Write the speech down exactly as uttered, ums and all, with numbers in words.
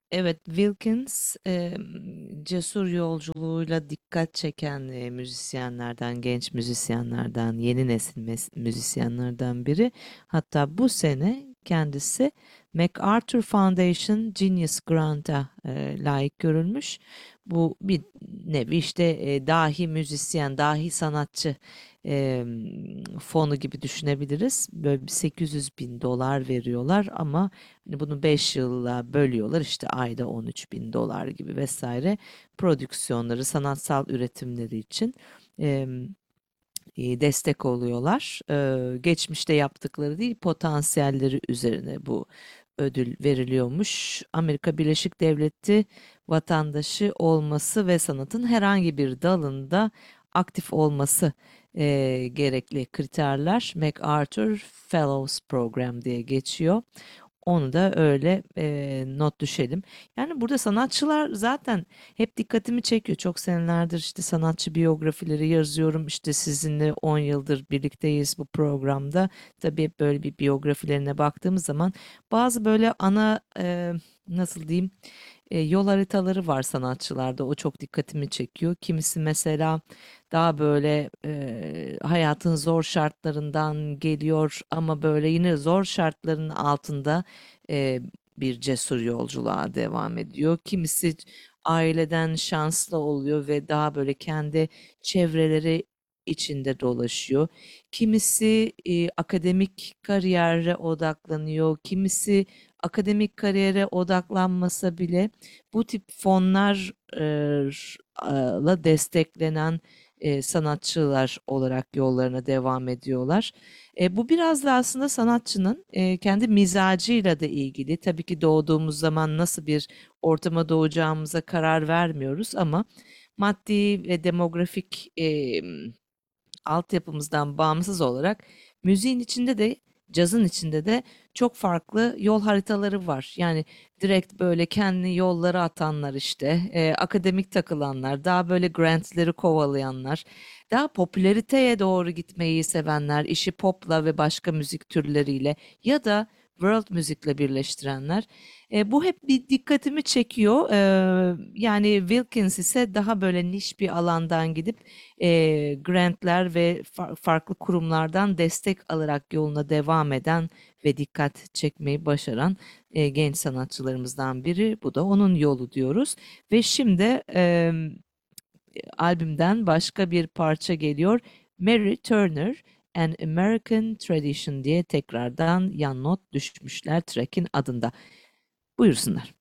Evet, Wilkins e, cesur yolculuğuyla dikkat çeken e, müzisyenlerden, genç müzisyenlerden, yeni nesil mes- müzisyenlerden biri. Hatta bu sene kendisi MacArthur Foundation Genius Grant'a e, layık görülmüş. Bu bir nevi işte e, dahi müzisyen, dahi sanatçı e, fonu gibi düşünebiliriz. Böyle bir sekiz yüz bin dolar veriyorlar ama hani bunu beş yılla bölüyorlar işte ayda on üç bin dolar gibi vesaire prodüksiyonları, sanatsal üretimleri için em, e, destek oluyorlar. E, geçmişte yaptıkları değil potansiyelleri üzerine bu ödül veriliyormuş. Amerika Birleşik Devletleri vatandaşı olması ve sanatın herhangi bir dalında aktif olması e, gerekli kriterler MacArthur Fellows Program diye geçiyor. Onu da öyle eee, not düşelim. Yani burada sanatçılar zaten hep dikkatimi çekiyor. Çok senelerdir işte sanatçı biyografileri yazıyorum. İşte sizinle on yıldır birlikteyiz bu programda. Tabii hep böyle bir biyografilerine baktığımız zaman bazı böyle ana eee, nasıl diyeyim e, yol haritaları var sanatçılarda. O çok dikkatimi çekiyor. Kimisi mesela daha böyle e, hayatın zor şartlarından geliyor ama böyle yine zor şartların altında e, bir cesur yolculuğa devam ediyor. Kimisi aileden şanslı oluyor ve daha böyle kendi çevreleri içinde dolaşıyor. Kimisi e, akademik kariyere odaklanıyor. Kimisi akademik kariyere odaklanmasa bile bu tip fonlarla desteklenen e, sanatçılar olarak yollarına devam ediyorlar. E, bu biraz da aslında sanatçının e, kendi mizacıyla da ilgili. Tabii ki doğduğumuz zaman nasıl bir ortama doğacağımıza karar vermiyoruz ama maddi ve demografik e, altyapımızdan bağımsız olarak müziğin içinde de cazın içinde de çok farklı yol haritaları var. Yani direkt böyle kendi yolları atanlar işte, e, akademik takılanlar, daha böyle grantleri kovalayanlar, daha popülariteye doğru gitmeyi sevenler, işi popla ve başka müzik türleriyle ya da world müzikle birleştirenler. E, bu hep bir dikkatimi çekiyor. E, yani Wilkins ise daha böyle niş bir alandan gidip e, grantler ve fa- farklı kurumlardan destek alarak yoluna devam eden ve dikkat çekmeyi başaran e, genç sanatçılarımızdan biri. Bu da onun yolu diyoruz. Ve şimdi e, albümden başka bir parça geliyor. Mary Turner An American Tradition diye tekrardan yan not düşmüşler track'in adında. Buyursunlar.